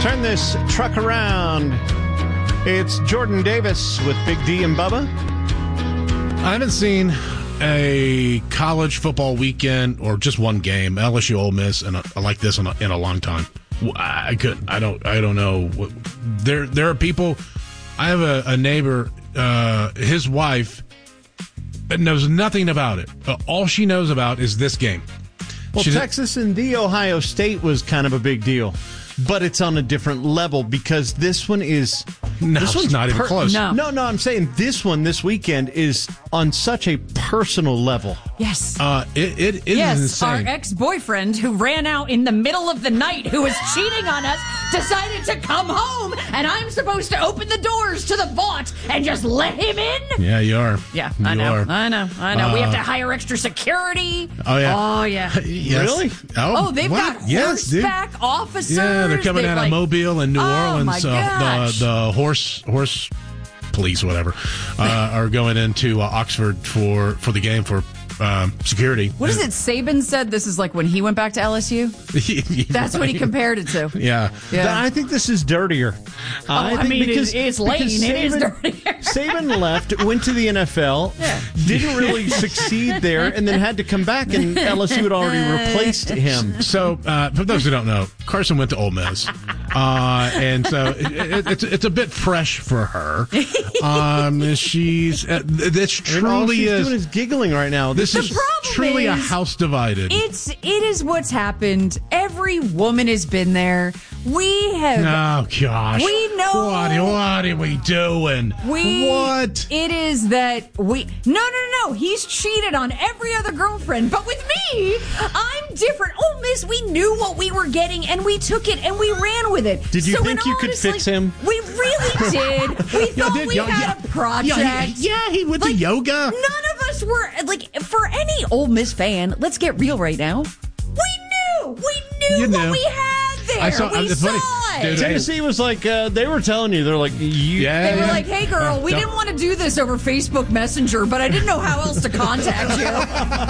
Turn this truck around. It's Jordan Davis with Big D and Bubba. I haven't seen a college football weekend or just one game, LSU Ole Miss, and like this in a long time. I don't know. There are people. I have a neighbor. His wife knows nothing about it. All she knows about is this game. Well, Texas and the Ohio State was kind of a big deal, but it's on a different level because this one is. No, it's not even close. No, I'm saying this one this weekend is on such a personal level. Yes. It is insane. Our ex-boyfriend who ran out in the middle of the night, who was cheating on us, decided to come home, and I'm supposed to open the doors to the vault and just let him in? Yeah, you are. Yeah, I know. We have to hire extra security. Oh, yeah. Oh, yeah. Yes. Really? Oh, they've got horseback officers. Yeah, they're coming out of Mobile and New Orleans. My gosh. The horse police, whatever, are going into Oxford for the game for security. What is it? Saban said this is like when he went back to LSU. That's what he compared it to. Yeah. I think this is dirtier. It's Lane. It is dirtier. Saban left, went to the NFL, didn't really succeed there, and then had to come back, and LSU had already replaced him. So, for those who don't know, Carson went to Ole Miss. And so it's a bit fresh for her. She's all she's doing is giggling right now. This is truly a house divided. It is what's happened. Every woman has been there. We have. Oh gosh. We know. What are we doing? What? It is that we. No. He's cheated on every other girlfriend, but with me, I'm different. Ole Miss, we knew what we were getting, and we took it and we ran with it. Did you think you could fix him? We really did. We thought we had a project. Yeah, he went to yoga. None of us were for any Ole Miss fan. Let's get real right now. We knew what we had there. We saw it. Dude, Tennessee was like, they were telling you, they're like, They were like, hey girl, we didn't want to do this over Facebook Messenger, but I didn't know how else to contact you.